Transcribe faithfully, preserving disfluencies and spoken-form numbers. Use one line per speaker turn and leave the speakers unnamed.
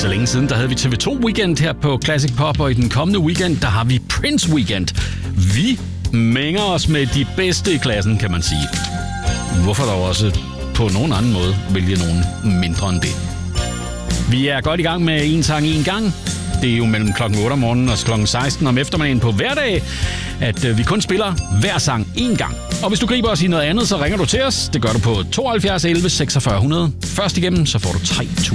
så længe siden, der havde vi T V to Weekend her på Classic Pop, og i den kommende weekend, der har vi Prince Weekend. Vi mænger os med de bedste i klassen, kan man sige. Hvorfor dog også på nogen anden måde vælge nogen mindre end det? Vi er godt i gang med en sang en gang. Det er jo mellem klokken otte om morgenen og klokken seksten om eftermiddagen på hverdag, at vi kun spiller hver sang én gang. Og hvis du griber os i noget andet, så ringer du til os. Det gør du på tooghalvfjerds elleve seksogfyrre hundrede. Først igennem, så får du tre tusind